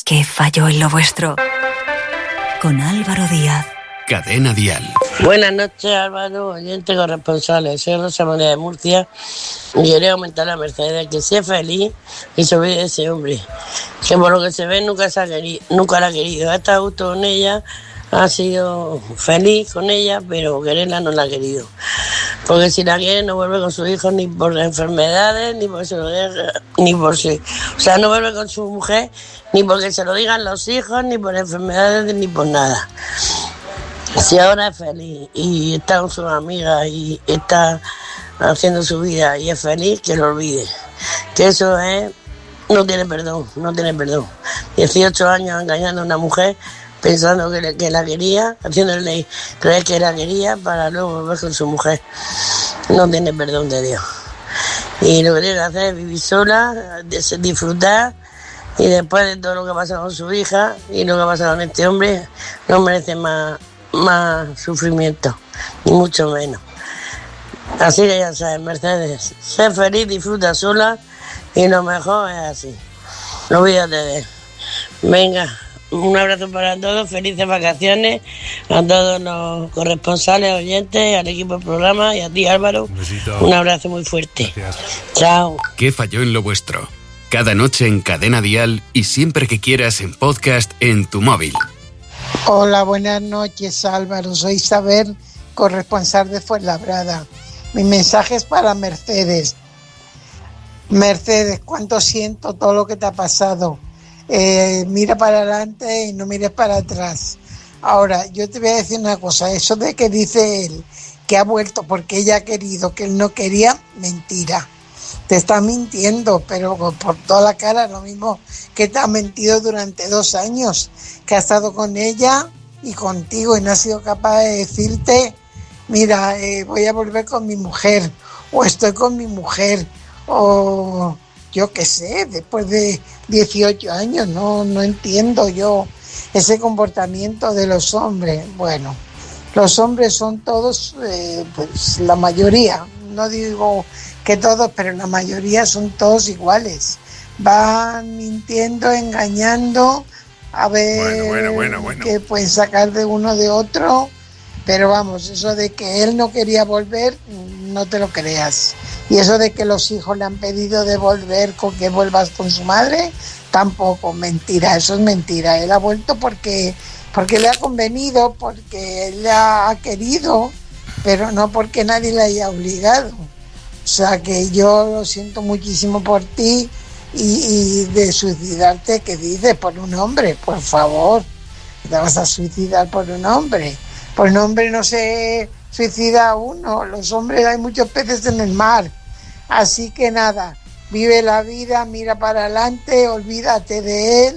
¿Qué falló en lo vuestro? Con Álvaro Díaz. Cadena Dial. Buenas noches, Álvaro, oyente corresponsal. Soy Rosa María de Murcia y quería comentar a Mercedes que sea feliz y se olvide de ese hombre, que por lo que se ve nunca la ha querido. Ha estado justo con ella, ha sido feliz con ella, pero quererla no la ha querido. Porque si la quiere no vuelve con sus hijos ni por enfermedades, ni porque se lo deja, ni por sí. O sea, no vuelve con su mujer ni porque se lo digan los hijos, ni por enfermedades, ni por nada. Si ahora es feliz y está con sus amigas y está haciendo su vida y es feliz, que lo olvide. Que eso es, no tiene perdón. 18 años engañando a una mujer pensando que la quería, haciéndole creer que la quería para luego volver con su mujer. No tiene perdón de Dios. Y lo que tiene que hacer es vivir sola, disfrutar, y después de todo lo que ha pasado con su hija y lo que ha pasado con este hombre, no merece más sufrimiento, ni mucho menos. Así que ya sabes, Mercedes, sé feliz, disfruta sola y lo mejor es así. No olvídate de él. Venga, un abrazo para todos, felices vacaciones a todos los corresponsales, oyentes, al equipo del programa y a ti, Álvaro. Un abrazo muy fuerte. Gracias. Chao. ¿Qué falló en lo vuestro? Cada noche en Cadena Dial y siempre que quieras en podcast en tu móvil. Hola, buenas noches, Álvaro. Soy Isabel, corresponsal de Fuenlabrada. Mi mensaje es para Mercedes. Mercedes, cuánto siento todo lo que te ha pasado. Mira para adelante y no mires para atrás. Ahora, yo te voy a decir una cosa. Eso de que dice él que ha vuelto porque ella ha querido, que él no quería, mentira. Te está mintiendo, pero por toda la cara, lo mismo que te ha mentido durante 2 años, que ha estado con ella y contigo y no ha sido capaz de decirte, mira, voy a volver con mi mujer, o estoy con mi mujer, o yo qué sé, después de 18 años, no entiendo yo ese comportamiento de los hombres. Bueno, los hombres son todos, pues la mayoría, no digo que todos, pero la mayoría son todos iguales. Van mintiendo, engañando, a ver Bueno. qué pueden sacar de uno de otro, pero vamos, eso de que él no quería volver, no te lo creas. Y eso de que los hijos le han pedido de volver, con que vuelvas con su madre, tampoco, mentira, eso es mentira. Él ha vuelto porque le ha convenido, porque él ha querido, pero no porque nadie le haya obligado. O sea que yo lo siento muchísimo por ti y de suicidarte, ¿qué dices? Por un hombre, por favor. ¿Te vas a suicidar por un hombre? Por un hombre no se suicida uno. Los hombres, hay muchos peces en el mar. Así que nada, vive la vida, mira para adelante, olvídate de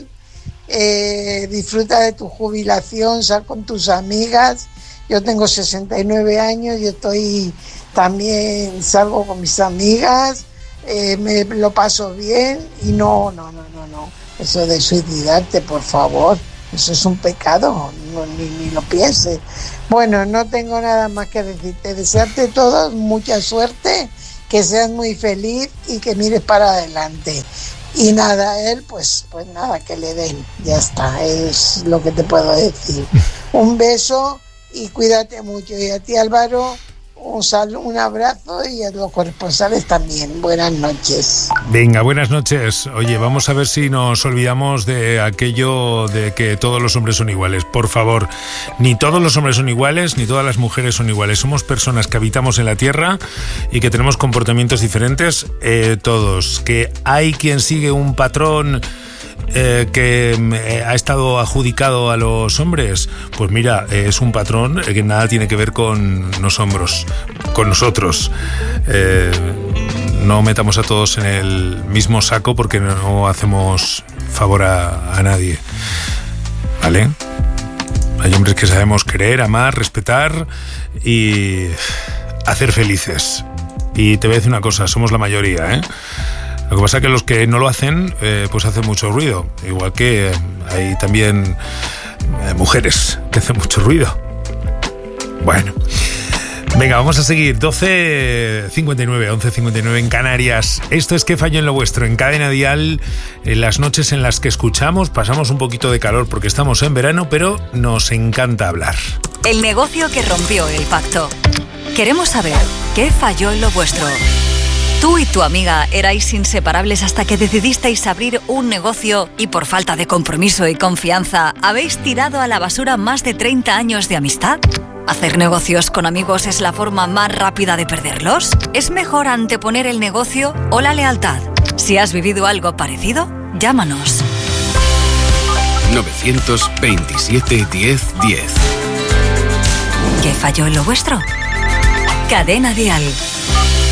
él, disfruta de tu jubilación, sal con tus amigas. Yo tengo 69 años y también salgo con mis amigas, me lo paso bien y no. Eso de suicidarte, por favor, eso es un pecado, ni lo pienses. Bueno, no tengo nada más que decirte. Desearte todos mucha suerte, que seas muy feliz y que mires para adelante. Y nada, él, pues nada, que le den, ya está, es lo que te puedo decir. Un beso y cuídate mucho. Y a ti, Álvaro, un abrazo, y a los corresponsales también. Buenas noches. Venga, buenas noches. Oye, vamos a ver si nos olvidamos de aquello de que todos los hombres son iguales. Por favor, ni todos los hombres son iguales, ni todas las mujeres son iguales. Somos personas que habitamos en la tierra y que tenemos comportamientos diferentes, todos. Que hay quien sigue un patrón que ha estado adjudicado a los hombres, pues mira, es un patrón que nada tiene que ver con nosotros. No metamos a todos en el mismo saco porque no hacemos favor a nadie, ¿vale? Hay hombres que sabemos querer, amar, respetar y hacer felices. Y te voy a decir una cosa, somos la mayoría, ¿eh? Lo que pasa es que los que no lo hacen, pues hacen mucho ruido. Igual que hay también mujeres que hacen mucho ruido. Bueno, Venga, vamos a seguir. 12:59, 11:59 en Canarias. Esto es ¿Qué falló en lo vuestro? En Cadena Dial, en las noches en las que escuchamos, pasamos un poquito de calor porque estamos en verano, pero nos encanta hablar. El negocio que rompió el pacto. Queremos saber qué falló en lo vuestro. Tú y tu amiga erais inseparables hasta que decidisteis abrir un negocio y por falta de compromiso y confianza habéis tirado a la basura más de 30 años de amistad. ¿Hacer negocios con amigos es la forma más rápida de perderlos? ¿Es mejor anteponer el negocio o la lealtad? Si has vivido algo parecido, llámanos. 927 10 10. ¿Qué falló en lo vuestro? Cadena Dial.